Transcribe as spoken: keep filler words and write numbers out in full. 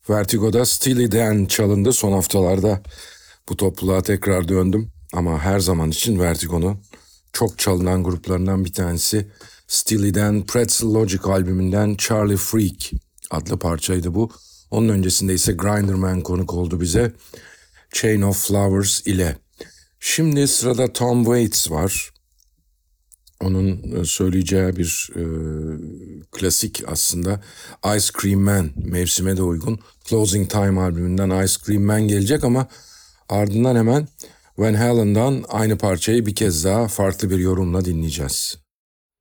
Vertigo'da Steely Dan çalındı. Son haftalarda bu topluluğa tekrar döndüm. Ama her zaman için Vertigo'nun çok çalınan gruplarından bir tanesi Steely Dan Pretzel Logic albümünden Charlie Freak adlı parçaydı bu. Onun öncesinde ise Grinderman konuk oldu bize Chain of Flowers ile. Şimdi sırada Tom Waits var. Onun söyleyeceği bir e, klasik aslında Ice Cream Man, mevsime de uygun. Closing Time albümünden Ice Cream Man gelecek ama ardından hemen Van Halen'dan aynı parçayı bir kez daha farklı bir yorumla dinleyeceğiz.